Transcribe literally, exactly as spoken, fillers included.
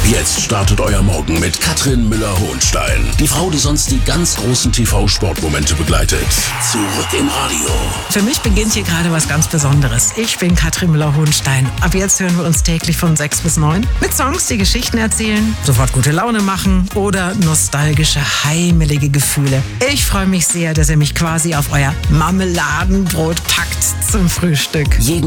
jetzt startet euer Morgen mit Katrin Müller-Hohenstein. Die Frau, die sonst die ganz großen T V-Sportmomente begleitet. Zurück im Radio. Für mich beginnt hier gerade was ganz Besonderes. Ich bin Katrin Müller-Hohenstein. Ab jetzt hören wir uns täglich von sechs bis neun. Mit Songs, die Geschichten erzählen, sofort gute Laune machen oder nostalgische, heimelige Gefühle. Ich freue mich sehr, dass ihr mich quasi auf euer Marmeladenbrot packt zum Frühstück. Jeden